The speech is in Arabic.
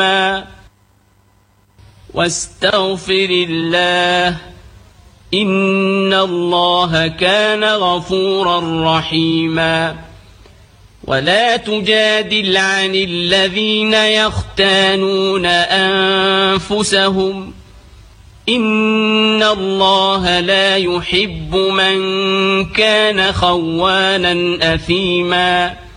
واستغفر الله إن الله كان غفورا رحيما. ولا تجادل عن الذين يختانون أنفسهم إن الله لا يحب من كان خوانا أثيما.